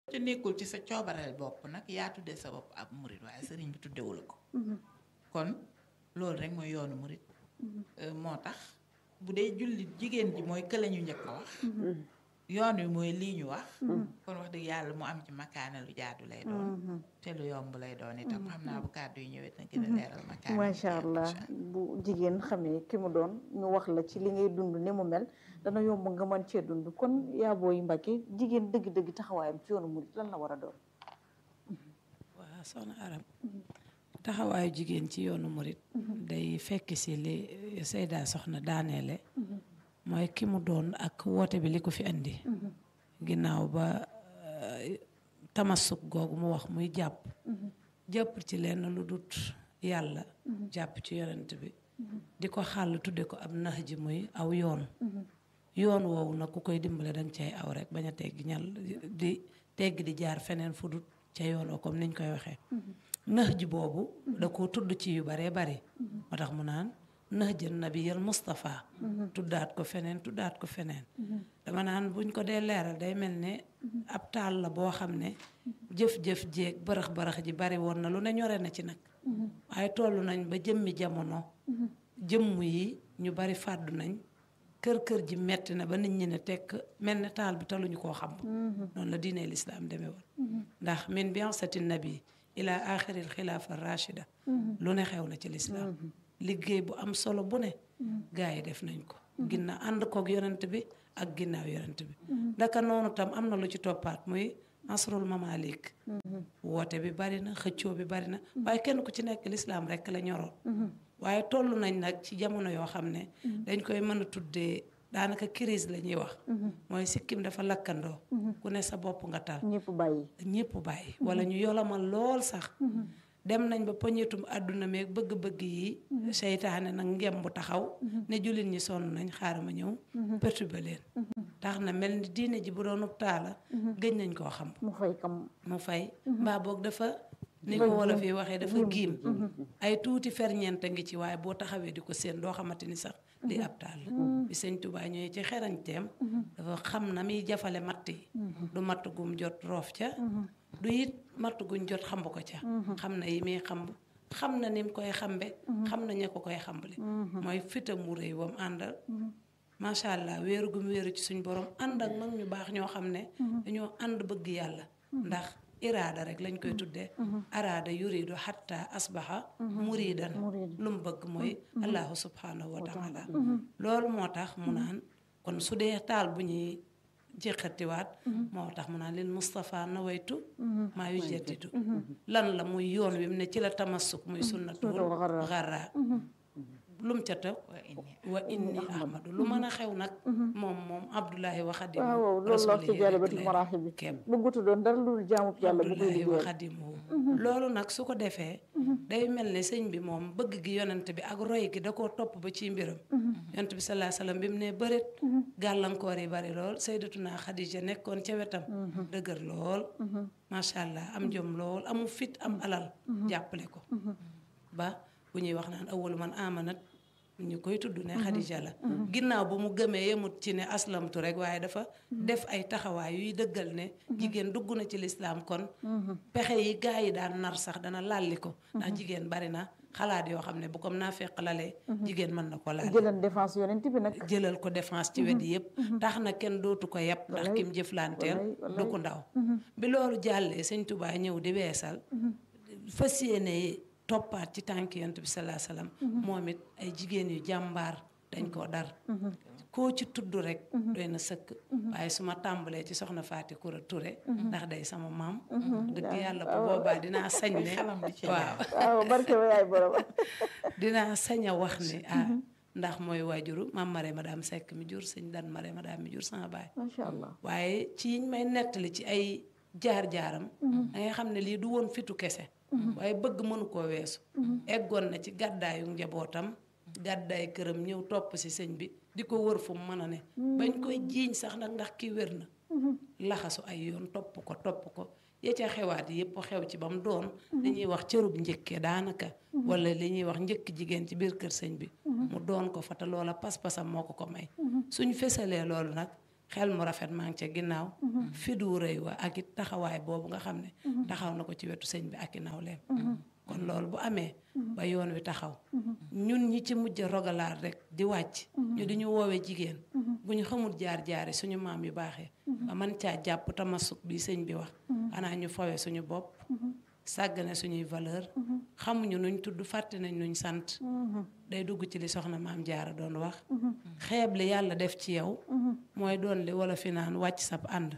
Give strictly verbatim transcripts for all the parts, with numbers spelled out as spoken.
ci nekkul ci sa coobareel bopp nag yaa tudde sa bopp ab murit waaye sëriñ bi tuddewul ko kon loolu rek mooy yoonu murit moo tax bu dee jullit jigéen ji mooy kële ñu njëkk a wax yoon wi mooy lii ñu wax kon wax dëgg yàlla mu am ci makaana lu jaadu lay doon te lu yomb lay doon itam xam naa bu kàddu yi ñëwee na gën a leeral makaana macha allah bu jigéen xamee ki mu doon ñu wax la ci li ngay dund ni mu mel dana yomb nga mën cee dund kon yaa booy Mbacke jigéen dëgg-dëgg taxawaayam ci yoonu murit lan la war a doon waaw soxna Arame taxawaayu jigéen ci yoonu murit day fekk si li Seyda soxna daaneele mooy ki mu doon ak woote bi li ko fi indi ginnaaw ba tamassuk googu mu wax muy jàpp jàpp ci lenn lu dut yàlla jàpp ci yonent bi di ko xàll tudde ko ab nax ji muy aw yoon yoon woowu nag ku koy dimbale danga cay aw rek bañ a teggi ñal di teggi di jaar feneen fu dut ca yoonoo comme niñ koy waxee nax ji boobu da ko tudd ci yu baree bari moo tax mu naan nax jën nabiyal Mustafa tuddaat ko feneen tuddaat ko feneen dama naan buñ ko dee leeral day mel ne ab taal la boo xam ne jëf-jëf jéeg barax-barax ji bari woon na lu ne ñore na ci nag waaye tollu nañ ba jëmmi jamono jëmm yi ñu bari fàddu nañ kër-kër ji metti na ba nit ñi ne tekk mel ne taal bi taluñu koo xam noonu la diine lislaam demee woon ndax min bi'sati nabi ila axiril xilaafa rachida lu ne xew na ci lislaam liggéey bu am solo bu ne gaa yi def nañ ko ginnaaw ànd koog yonent bi ak ginnaaw yonent bi ndaka noonu tam am na lu ci toppaat muy asrul mamalik woote bi bari na xëccoo bi bari na waaye kenn ku ci nekk lislaam rekk la ñoroon waaye toll nañ nag ci jamono yoo xam ne dañ koy mën a tuddee daanaka crise la ñuy wax mooy sikkim dafa lakkandoo ku ne sa bopp nga tal ñëpp bàyyi ñëpp bàyyi wala ñu yolamal lool sax dem nañ ba poñetum àdduna meeg bëgg-bëgg yi seytaane nag ngem bu taxaw ne jullit ñi sonn nañ xaaral ma ñëw perturber leen tax na mel ni diine ji bu doonub taala gëj nañ koo xam mu fay kam mu fay mbaa boog dafa ni ko wolof yi waxee dafa giim ay tuuti ferñeent ngi ci waaye boo taxawee di ko seen doo xamante ni sax li ab taal la bi sëñ Tuubaa ñëwee ci xerañteem dafa xam na muy jafale matt yi du matt gum jot roof ca du it matt guñ jot xamb ko ca xam na yi muy xamb xam na ni mu koy xambe xam na ña ko koy xambale mooy fitam wu rëy wam àndal macha allah wéeru gum wéeru ci suñ borom ànd ak mag ñu baax ñoo xam ne dañoo ànd bëgg yàlla ndax iraada rek lañ koy tuddee araada yuridu xatta asbaxa muridan lu mu bëgg mooy allahu subhanahu wa taala loolu moo tax mu naan kon su dee taal bu ñuy jeexatiwaat moo tax mu naan lil Mustafa nawaytu maa yu jaddidu lan la muy yoon wi mu ne ci la tamassuk muy sunnatul xarra lum ca taw wa inni ahmadu lu mën a xew nag moom moom abdullahi wa xadim waaw loolu la ci jalbatul maraaxib bi bëggutu doon dara lu jaamub yàlla bu koy wa xadim loolu nag su ko defee day mel ne sëñ bi moom bëgg gi yonent bi ak roy gi da koo topp ba ci mbiram yonent bi sallallahu alayhi wasallam bi mu ne bëreet gàllankoor yi bari lool sayyidatuna Xadija nekkoon ca wetam dëgër lool macha allah am jom lool amu fit am alal jàppale ko ba bu ñuy wax naan awwalu man amanat ñu koy tudd ne Xadija la ginnaaw ba mu gëmee yemut ci ne aslamtu rek waaye dafa def ay taxawaay yuy dëggal ne jigéen dugg na ci lislaam kon pexe yi gaa yi daan nar sax dana lalli ko ndax jigéen bari na xalaat yoo xam ne bu comme naa fekk lalee jigéen mën na ko laal jëlal défense yonent bi nag jëlal ko défense ci wet yëpp tax na kenn dootu ko yeb ndax kim jëflanteel du ko ndaw bi loolu jàllee sëñ Tuubaa ñëw di weesal fas yéene toppaat ci tànk yonent bi salaa salaam moom it ay jigéen yu jàmbaar dañ koo dar koo ci tudd rek doy na sëkk waaye su ma tàmbalee ci soxna Faati Kura Ture ndax day sama maam dëgg yàlla bu boobaa dinaa sañ ne waaw barke waay borom dinaa sañ a wax ne ah ndax mooy waajuru maam Mare madame Seck mi jur sëñ Dan Mare madame mi jur sama baay macha allah waaye ci yiñ may nettali ci ay jaar-jaaram da ngay xam ne lii du woon fitu kese waaye bëgg mënu koo weesu eggoon na ci gàddaayu njabootam gàddaay këram ñëw topp si sëñ bi di ko wër fu mu mën a ne bañ koy jiiñ sax nag ndax kii wér na laxasu ay yoon topp ko topp ko ya ca xewaat yépp xew ci ba mu doon li ñuy wax cërub njëkkee daanaka wala li ñuy wax njëkk jigéen ci biir kër sëñ bi mu doon ko fa te loola pas-pasam moo ko ko may suñ fesalee loolu nag xel mu rafet maa ngi ca ginnaaw fi du rëy wa ak it taxawaay boobu nga xam ne taxaw na ko ci wetu sëñ bi ak i nawleem kon loolu bu amee ba yoon wi taxaw ñun ñi ci mujj rogalaat rek di wàcc ñu di ñu woowee jigéen bu ñu xamul jaar-jaari suñu maam yu baaxee ba man caa jàpp tamasuk bi sëñ bi wax xanaa ñu fowe suñu bopp sàggane suñuy valeur xamuñu nuñ tudd fàtte nañ nuñ sant day dugg ci li soxna maam jaara doon wax xeeb li yàlla def ci yow mooy doon li wala fi naan wàcc sab ànd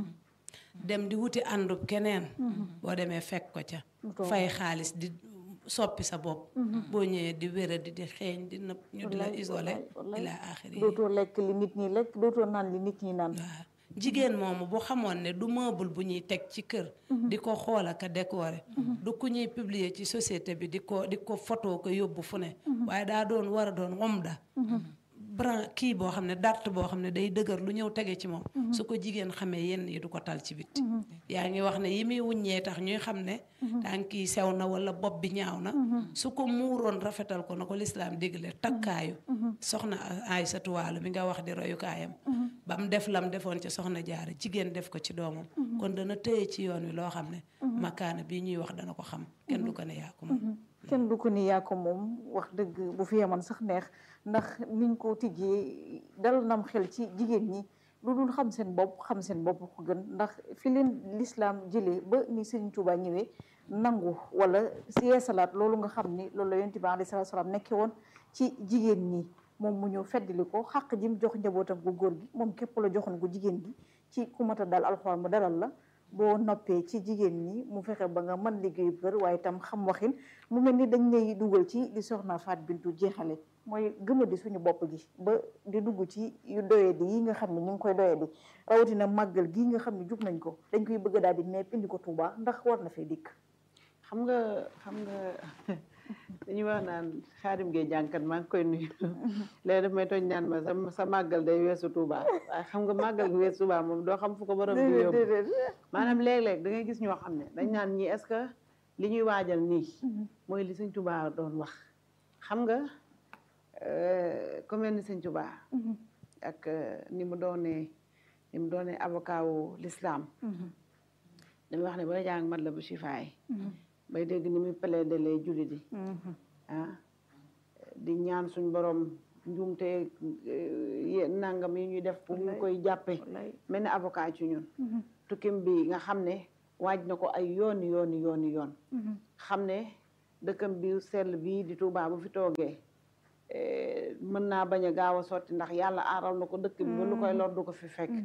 dem di wuti àndub keneen boo demee fekk ko ca fay xaalis di soppi sa bopp boo ñëwee di wéra di di xeeñ di nëpp ñu di la isolé ila axiri dootoo lekk li nit ñi lekk dootoo naan li nit ñi naan waaw jigéen moomu bu xamoon ne du meuble bu ñuy teg ci kër di ko xool ak a décorer du ku ñuy publier ci société bi di ko di ko photo ko yóbbu fu ne waaye daa doon war a doon omda bran kii boo xam ne dart boo xam ne day dëgër lu ñëw tege ci moom su ko jigéen xamee yenn yi du ko tal ci bitti yaa ngi wax ne yi muy wuññee tax ñuy xam ne tànk yi sew na wala bopp bi ñaaw na su ko muuroon rafetal ko na ko lislaam digle takkaayu soxna Aysatu Waalo mi nga wax di royukaayam ba mu def lam defoon ci soxna Jaara jigéen def ko ci doomam kon dana tëye ci yoon wi loo xam ne makaana bii ñuy wax dana ko xam kenn du ko ne yaa ko moom kenn du ko ni yaa ko moom wax dëgg bu fi yemoon sax neex ndax niñ ko tijjee dal nam xel ci jigéen ñi lu dul xam seen bopp xam seen bopp ko gën ndax fi leen lislaam jëlee ba ni Sëriñ Tuubaa ñëwee nangu wala si yeesalaat loolu nga xam ni loolu la Yonent bi alayhi salaatu salaam nekke woon ci jigéen ñi moom mu ñëw feddali ko xàq ji mu jox njabootam gu góor gi moom képp la joxoon gu jigéen gi ci ku mat a dal alxuraan mu dalal la boo noppee ci jigéen ñi mu fexe ba nga mën liggéeyu kër waaye itam xam waxin mu mel ni dañ lay dugal ci li soxna Faat Bintu jeexale mooy gëma di suñu bopp gi ba di dugg ci yu doyee di yi nga xam ne ñu ngi koy doyee di rawatina màggal gii nga xam ne jug nañ ko dañ koy bëgg daal di nepp indi ko Tuubaa ndax war na fay dikk xam nga xam nga dañuy wax naan Xaadim Gey jànkat maa ngi koy nuyu léegi daf may tooñ naan ma sa sa màggal day weesu Tuubaa waaye xam nga màggal gi weesu Tuubaa moom doo xam fu ko borom di yóbbu maanaam léeg-léeg da ngay gis ñoo xam ne dañ naan ñii est-ce que li ñuy waajal nii mooy li Sëñ Tuubaa doon wax xam nga ku mel ni Sëñ Tuubaa ak ni mu doonee ni mu doonee avocat wu l'islam dañuy wax ne bay jàng mat la bu sifaay bay dégg ni muy plaider lay julli di ah di ñaan suñ borom njuumte nangam yi ñuy def pour ñu koy jàppe mel ni avocat ci ñun tukkim bi nga xam ne waaj na ko ay yooni yooni yooni yoon xam ne dëkkam bi sell bii di Tuubaa bu fi toogee mën naa bañ a gaaw a sotti ndax yàlla aaral na ko dëkk bi ba lu koy lor du ko fi fekk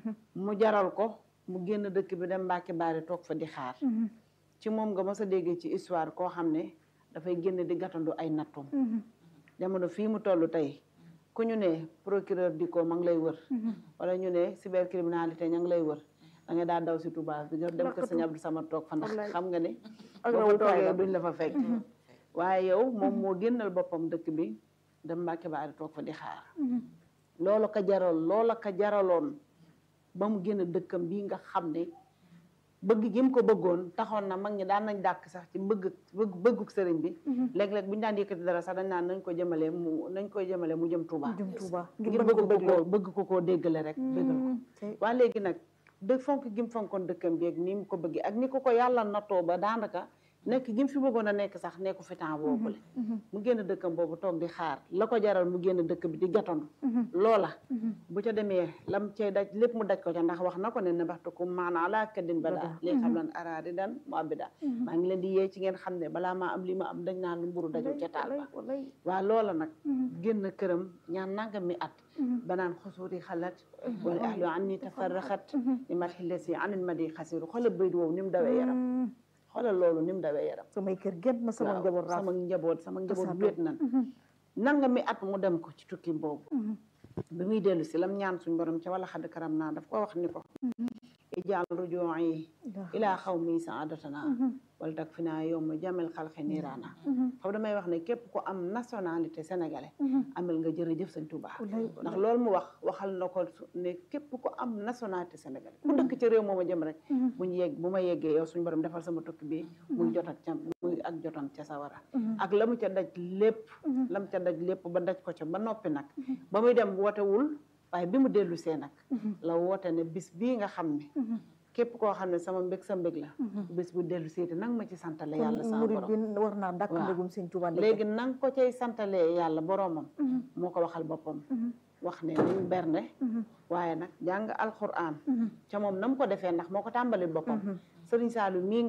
mu jaral ko mu génn dëkk bi dem Mbàkke Baari toog fa di xaar ci moom nga mës a déggee ci histoire koo xam ne dafay génn di gàttandu ay nattum jamono fii mu toll tey ku ñu ne procureur di ko ma ngi lay wër wala ñu ne cybercriminalité ña ngi lay wër da nga daa daw si Touba bi nga dem ko Sëñ Abdou Samad toog fa ndax xam nga ne boo fa toogee duñ la fa fekk waaye yow moom moo génnal boppam dëkk bi dem Mbàkke Baari toog fa di xaar loolu ka jaral loola ka jaraloon ba mu génn dëkkam bii nga xam ne bëgg gi mu ko bëggoon taxoon na mag ñi daan nañ dàkk sax ci bëgg bëgg bëgguk sëriñ bi léeg-léeg bu ñu daan yëkkati dara sax dañ naan nañ ko jëmale mu nañ koy jëmale mu jëm Touba ngir bëgg ko koo bëgg ko koo déggale rek déggal ko waaye léegi nag de fonk gi mu fonkoon dëkkam bi ak ni mu ko bëggee ak ni ko ko yàlla nattoo ba daanaka nekk gi mu fi bëggoon a nekk sax nekku fi temps boobule mu génn dëkkam boobu toog di xaar la ko jaral mu génn dëkk bi di gatandu loola bu ca demee lam cay daj lépp mu daj ko ca ndax wax na ko ne ne baxtukum maanaa laa kaddin ba daa lii xam lan araadi dan mu abida maa ngi leen di yee ci ngeen xam ne balaa maa am li ma am dañ naan lu mburu dajul ca taal ba waa loola nag génn këram ñaan nangam mi at banaan xusuuri xalat wala ahlu an ni tafarraxat ni mat xille si anin ma di xasiru xoolal bayit woowu ni mu dawee yaram xoolal loolu ni mu dawee yaram samay kër génn na sama njaboot sama njaboot sama njaboot wéet nan nanga mi at mu dem ko ci tukki boobu bi muy dellu si lam ñaan suñ borom ca wala xadd karam naa daf ko wax ni ko ijaal rujuu'i ilaa xawmi saadatana wala tak fi naa yow ma jamel xalqi niiraana foofu damay wax ne képp ku am nationalité sénégalais amel nga jërëjëf Sëñ Tuubaa ndax loolu mu wax waxal na ko ne képp ku am nationalité sénégalais ku dëkk ci réew mooma jëm rek bu ñu yegg bu ma yeggee yow suñu borom defal sama tukki bi muy jot ak ca muy ak jotam ca sawara ak la mu ca daj lépp la mu ca daj lépp ba daj ko ca ba noppi nag ba muy dem wootewul waaye bi mu dellu see nag la woote ne bis bii nga xam ne képp koo xam ne sama mbég sa mbég la bis bu dellu seeti nang ma ci santale yàlla sama murid borom bi war naa dakk mbégum Sëñ Tuubaa léegi nang ko cay santalee yàlla boromam moo ko waxal boppam wax ne nañ bernde waaye nag jàng alquran ca moom na mu ko defee ndax moo ko tàmbali boppam Sëriñ Saalu mii